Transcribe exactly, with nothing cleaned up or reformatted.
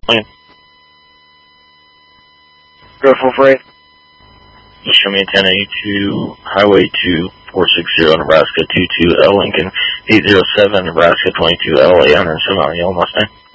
Lincoln. Go full freight. Show me ten eighty-two, Highway two, four sixty, Nebraska two two L Lincoln, eight zero seven, Nebraska twenty-two L, eight oh seven on Yellow Mustang.